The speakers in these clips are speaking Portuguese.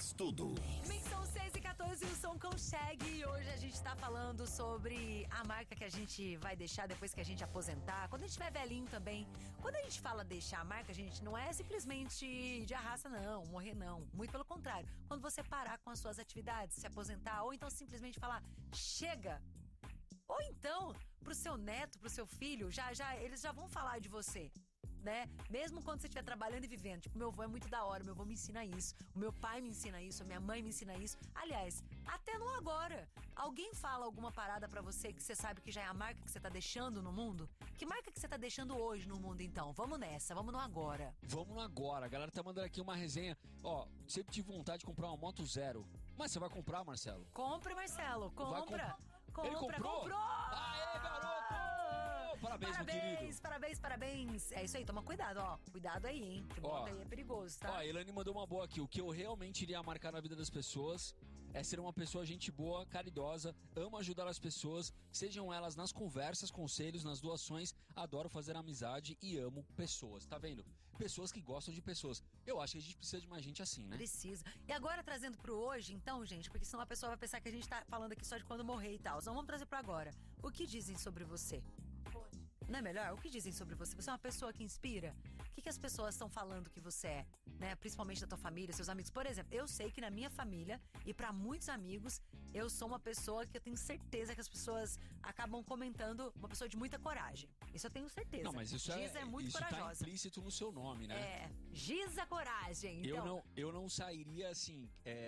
Mix Tudo. São 6h14 e o som consegue. E hoje a gente tá falando sobre a marca que a gente vai deixar depois que a gente aposentar. Quando a gente estiver velhinho também. Quando a gente fala deixar a marca, gente, não é simplesmente de arraça, não, morrer não. Muito pelo contrário. Quando você parar com as suas atividades, se aposentar, ou então simplesmente falar, chega. Ou então, pro seu neto, pro seu filho, eles já vão falar de você. Né? Mesmo quando você estiver trabalhando e vivendo. Tipo, meu avô é muito da hora, meu avô me ensina isso, o meu pai me ensina isso, a minha mãe me ensina isso. Aliás, até no agora. Alguém fala alguma parada pra você que você sabe que já é a marca que você tá deixando no mundo? Que marca que você tá deixando hoje no mundo, então? Vamos nessa, vamos no agora. Vamos no agora. A galera tá mandando aqui uma resenha. Ó, sempre tive vontade de comprar uma Moto Zero. Mas você vai comprar, Marcelo? Compre, Marcelo, compra. Ele comprou? Aê, garoto! Parabéns, meu querido. Parabéns. É isso aí, toma cuidado, ó. Cuidado aí, hein? Que moto aí é perigoso, tá? Ó, a Elane mandou uma boa aqui. O que eu realmente iria marcar na vida das pessoas é ser uma pessoa gente boa, caridosa, amo ajudar as pessoas, sejam elas nas conversas, conselhos, nas doações, adoro fazer amizade e amo pessoas. Tá vendo? Pessoas que gostam de pessoas. Eu acho que a gente precisa de mais gente assim, né? Precisa. E agora trazendo pro hoje, então, gente, porque senão a pessoa vai pensar que a gente tá falando aqui só de quando morrer e tal. Então vamos trazer pro agora. O que dizem sobre você? Não é melhor? O que dizem sobre você? Você é uma pessoa que inspira? O que as pessoas estão falando que você é? Né? Principalmente da tua família, seus amigos. Por exemplo, eu sei que na minha família e pra muitos amigos, eu sou uma pessoa que eu tenho certeza que as pessoas acabam comentando, uma pessoa de muita coragem. Isso eu tenho certeza. Não, mas isso Giza é muito corajosa. Tá implícito no seu nome, né? É, Giza Coragem. Então, eu não sairia assim,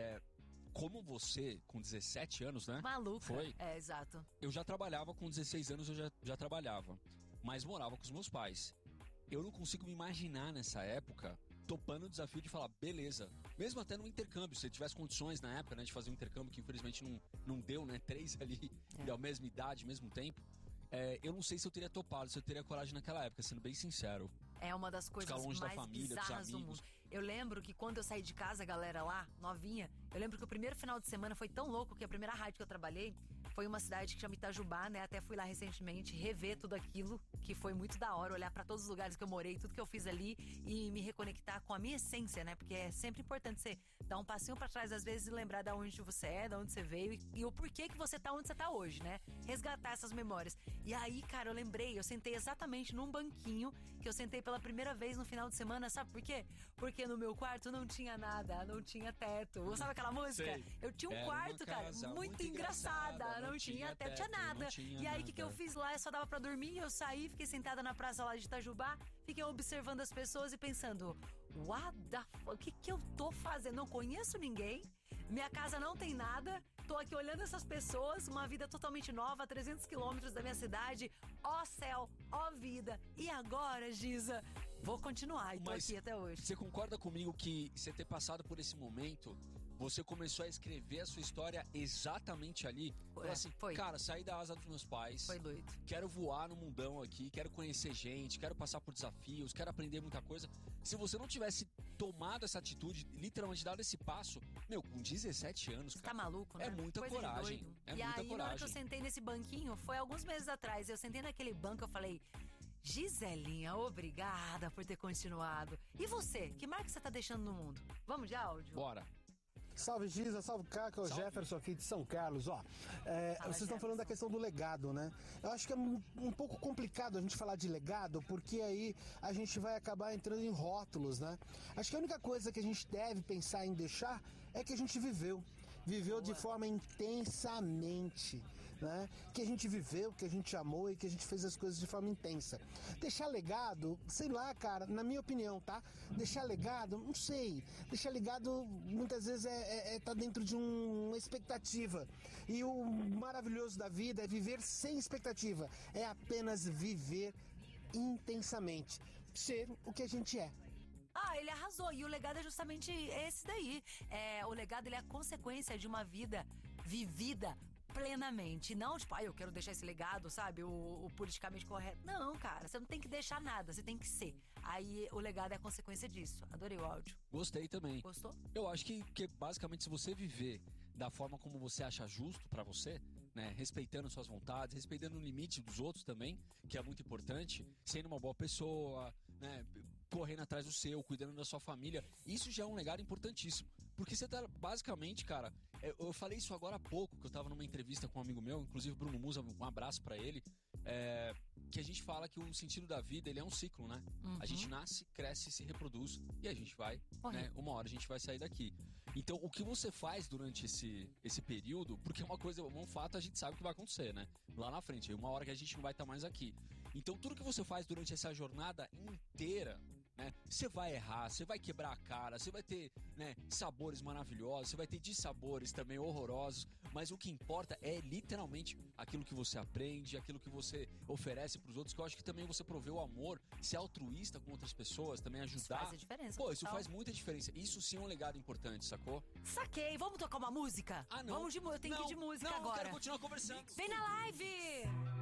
como você, com 17 anos, né? Maluca. Foi? É, exato. Eu já trabalhava, com 16 anos eu já trabalhava. Mas morava com os meus pais. Eu não consigo me imaginar nessa época topando o desafio de falar, beleza. Mesmo até no intercâmbio, se eu tivesse condições na época, né, de fazer um intercâmbio que infelizmente não deu, né? 3 ali, da mesma idade, mesmo tempo. Eu não sei se eu teria topado, se eu teria coragem naquela época, sendo bem sincero. É uma das coisas longe mais da família, bizarras do mundo. Eu lembro que quando eu saí de casa, a galera lá, novinha, eu lembro que o primeiro final de semana foi tão louco que a primeira rádio que eu trabalhei foi uma cidade que chama Itajubá, né? Até fui lá recentemente rever tudo aquilo, que foi muito da hora, olhar pra todos os lugares que eu morei, tudo que eu fiz ali e me reconectar com a minha essência, né? Porque é sempre importante você dar um passinho pra trás às vezes e lembrar de onde você é, de onde você veio e o porquê que você tá onde você tá hoje, né? Resgatar essas memórias. E aí, cara, eu sentei exatamente num banquinho que eu sentei pela primeira vez no final de semana, sabe por quê? Porque no meu quarto não tinha nada, não tinha teto. Sabe aquela música? Sei. Eu tinha um quarto, cara, muito engraçada, não tinha teto, tinha nada. E aí, o que eu fiz lá? Eu só dava pra dormir, eu saí, fiquei sentada na praça lá de Itajubá, fiquei observando as pessoas e pensando, what the fuck, o que eu tô fazendo? Não conheço ninguém, minha casa não tem nada, tô aqui olhando essas pessoas, uma vida totalmente nova, a 300 quilômetros da minha cidade, ó céu, ó vida. E agora, Giza, vou continuar e tô aqui até hoje. Você concorda comigo que você ter passado por esse momento, você começou a escrever a sua história exatamente ali? Falou assim, cara, saí da asa dos meus pais. Foi doido. Quero voar no mundão aqui, quero conhecer gente, quero passar por desafios, quero aprender muita coisa. Se você não tivesse tomado essa atitude, literalmente dado esse passo, com 17 anos, cara. Tá maluco, né? É muita coragem. E aí, na hora que eu sentei nesse banquinho, foi alguns meses atrás, eu sentei naquele banco, eu falei, Giselinha, obrigada por ter continuado. E você, que marca você tá deixando no mundo? Vamos de áudio? Bora. Salve Giza, salve Caca, o Jefferson aqui de São Carlos, ó. Vocês estão falando da questão do legado, né? Eu acho que é um pouco complicado a gente falar de legado, porque aí a gente vai acabar entrando em rótulos, né? Acho que a única coisa que a gente deve pensar em deixar é que a gente viveu de forma intensamente, né? Que a gente viveu, que a gente amou e que a gente fez as coisas de forma intensa. Deixar legado, sei lá, cara, na minha opinião, tá? Deixar legado, não sei. Deixar legado muitas vezes tá dentro de uma expectativa. E o maravilhoso da vida é viver sem expectativa. É apenas viver intensamente. Ser o que a gente é. Ah, ele arrasou. E o legado é justamente esse daí. O legado, ele é a consequência de uma vida vivida plenamente. Não, tipo, eu quero deixar esse legado, sabe? O politicamente correto. Não, cara, você não tem que deixar nada, você tem que ser. Aí o legado é a consequência disso. Adorei o áudio. Gostei também. Gostou? Eu acho que basicamente, se você viver da forma como você acha justo pra você, né? Respeitando suas vontades, respeitando o limite dos outros também, que é muito importante, sendo uma boa pessoa, né? Correndo atrás do seu, cuidando da sua família. Isso já é um legado importantíssimo. Porque você tá, basicamente, cara, eu falei isso agora há pouco, que eu tava numa entrevista com um amigo meu, inclusive Bruno Musa, um abraço pra ele, que a gente fala que o sentido da vida, ele é um ciclo, né? A gente nasce, cresce, se reproduz, e a gente vai, né? Uma hora a gente vai sair daqui. Então, o que você faz durante esse período, porque é uma coisa, um fato a gente sabe que vai acontecer, né? Lá na frente, uma hora que a gente não vai estar mais aqui. Então, tudo que você faz durante essa jornada inteira, né? Você vai errar, você vai quebrar a cara, você vai ter, né, sabores maravilhosos, você vai ter dissabores também horrorosos, mas o que importa é literalmente aquilo que você aprende, aquilo que você oferece pros outros, que eu acho que também você prover o amor, ser altruísta com outras pessoas, também ajudar. Isso faz a diferença. Pô, isso faz muita diferença. Isso sim é um legado importante, sacou? Saquei. Vamos tocar uma música? Ah, não. Eu tenho que ir de música agora. Não, eu quero continuar conversando. Vem na live!